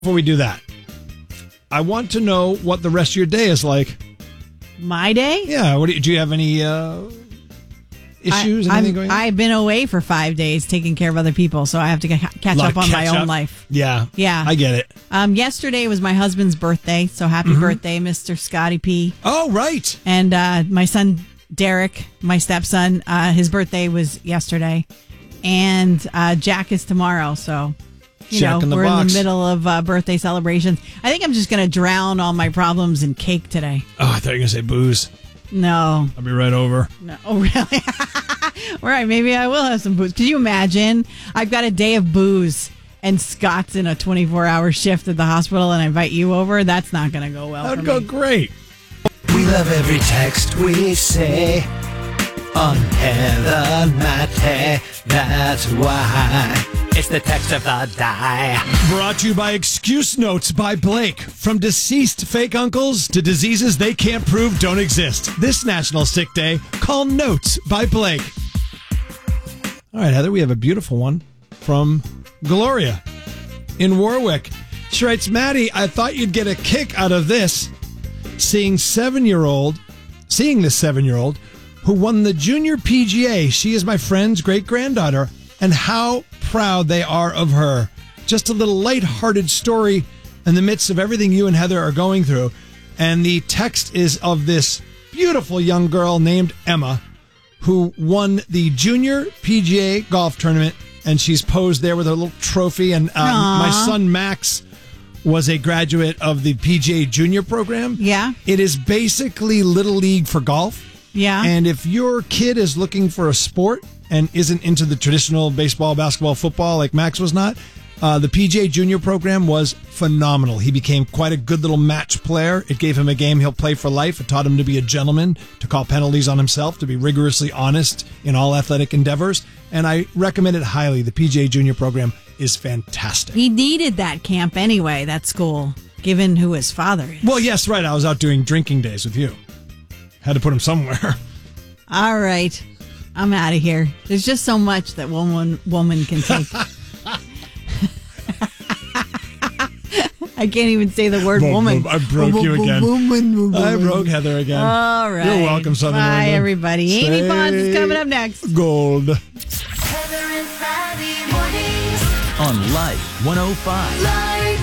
Before we do that, I want to know what the rest of your day is like. My day? Yeah. Do you have any issues? Anything going on? I've been away for 5 days taking care of other people, so I have to catch up on my own life. Yeah. Yeah. I get it. Yesterday was my husband's birthday, so happy birthday, Mr. Scotty P. Oh, right. And my son, Derek, my stepson, his birthday was yesterday. And Jack is tomorrow, so... we're in the middle of birthday celebrations. I think I'm just going to drown all my problems in cake today. Oh, I thought you were going to say booze. No. I'll be right over. No. Oh, really? All right, maybe I will have some booze. Could you imagine? I've got a day of booze, and Scott's in a 24-hour shift at the hospital, and I invite you over. That's not going to go well. That'd go great. We love every text we say on Heather Matte. That's why it's the text of the day. Brought to you by Excuse Notes by Blake. From deceased fake uncles to diseases they can't prove don't exist. This National Sick Day, call Notes by Blake. All right, Heather, we have a beautiful one from Gloria in Warwick. She writes, Maddie, I thought you'd get a kick out of this. Seeing this 7-year-old who won the Junior PGA. She is my friend's great-granddaughter, and how proud they are of her. Just a little lighthearted story in the midst of everything you and Heather are going through. And the text is of this beautiful young girl named Emma who won the Junior PGA golf tournament, and she's posed there with her little trophy. And my son Max was a graduate of the PGA Junior program. Yeah. It is basically Little League for golf. Yeah. And if your kid is looking for a sport and isn't into the traditional baseball, basketball, football like Max was not, the PGA Junior program was phenomenal. He became quite a good little match player. It gave him a game he'll play for life. It taught him to be a gentleman, to call penalties on himself, to be rigorously honest in all athletic endeavors. And I recommend it highly. The PGA Junior program is fantastic. He needed that camp anyway, that school, given who his father is. Well, yes, right. I was out doing drinking days with you. Had to put him somewhere. All right. I'm out of here. There's just so much that one woman can take. I can't even say the word woman. I broke you again. I broke Heather again. All right. You're welcome, Southern Bye, England. everybody. Amy Pons is coming up next. Gold. Heather and Maddie mornings On Life 105. Light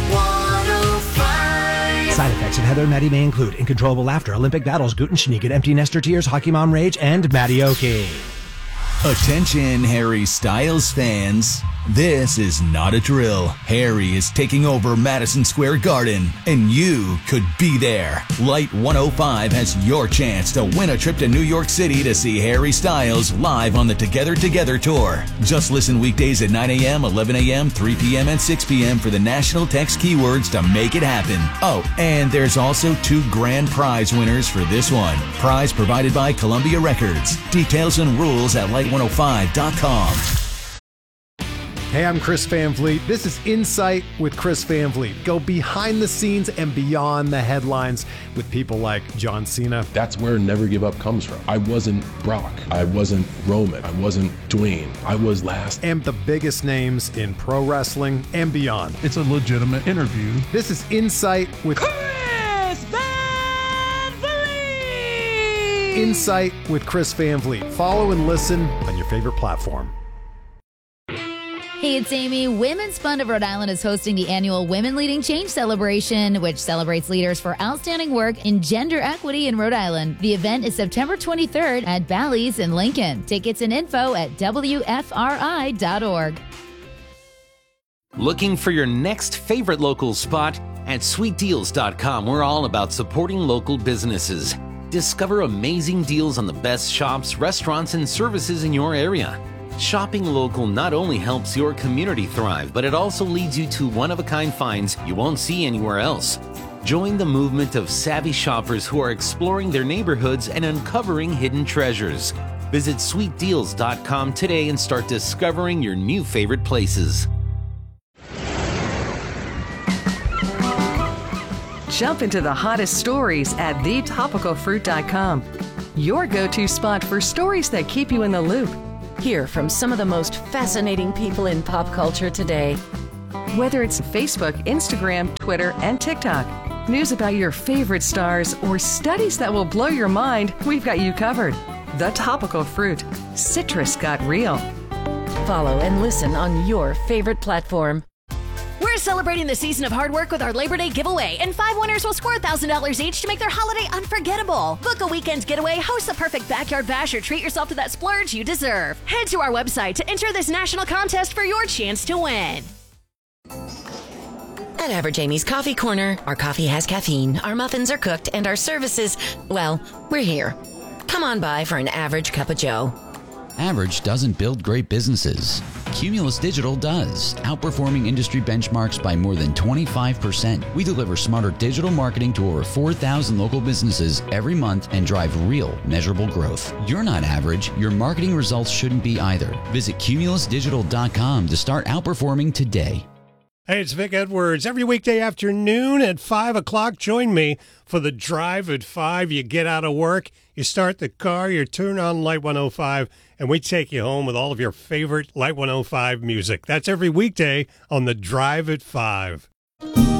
105. Side effects of Heather and Maddie may include incontrollable laughter, Olympic battles, gluten sneak, empty nester tears, hockey mom rage, and Maddie-oki. Attention, Harry Styles fans. This is not a drill. Harry is taking over Madison Square Garden, and you could be there. Light 105 has your chance to win a trip to New York City to see Harry Styles live on the Together Together Tour. Just listen weekdays at 9 a.m., 11 a.m., 3 p.m., and 6 p.m. for the national text keywords to make it happen. Oh, and there's also 2 grand prize winners for this one. Prize provided by Columbia Records. Details and rules at light105.com. Hey, I'm Chris Van Vliet. This is Insight with Chris Van Vliet. Go behind the scenes and beyond the headlines with people like John Cena. That's where Never Give Up comes from. I wasn't Brock. I wasn't Roman. I wasn't Dwayne. I was last. And the biggest names in pro wrestling and beyond. It's a legitimate interview. This is Insight with Chris Van Vliet. Insight with Chris Van Vliet. Follow and listen on your favorite platform. Hey, it's Amy. Women's Fund of Rhode Island is hosting the annual Women Leading Change Celebration, which celebrates leaders for outstanding work in gender equity in Rhode Island. The event is September 23rd at Bally's in Lincoln. Tickets and info at WFRI.org. Looking for your next favorite local spot? At sweetdeals.com, we're all about supporting local businesses. Discover amazing deals on the best shops, restaurants, and services in your area. Shopping local not only helps your community thrive, but it also leads you to one-of-a-kind finds you won't see anywhere else. Join the movement of savvy shoppers who are exploring their neighborhoods and uncovering hidden treasures. Visit sweetdeals.com today and start discovering your new favorite places. Jump into the hottest stories at thetopicalfruit.com. Your go-to spot for stories that keep you in the loop. Hear from some of the most fascinating people in pop culture today. Whether it's Facebook, Instagram, Twitter, and TikTok, news about your favorite stars, or studies that will blow your mind, we've got you covered. The Topical Fruit. Citrus got real. Follow and listen on your favorite platform. We're celebrating the season of hard work with our Labor Day giveaway, and 5 winners will score $1,000 each to make their holiday unforgettable. Book a weekend getaway, host the perfect backyard bash, or treat yourself to that splurge you deserve. Head to our website to enter this national contest for your chance to win. At Average Amy's Coffee Corner, our coffee has caffeine, our muffins are cooked, and our services, well, we're here. Come on by for an average cup of joe. Average doesn't build great businesses. Cumulus Digital does, outperforming industry benchmarks by more than 25%. We deliver smarter digital marketing to over 4,000 local businesses every month and drive real, measurable growth. You're not average. Your marketing results shouldn't be either. Visit cumulusdigital.com to start outperforming today. Hey, it's Vic Edwards. Every weekday afternoon at 5 o'clock, join me for the Drive at 5. You get out of work, you start the car, you turn on Light 105, and we take you home with all of your favorite Light 105 music. That's every weekday on the Drive at 5.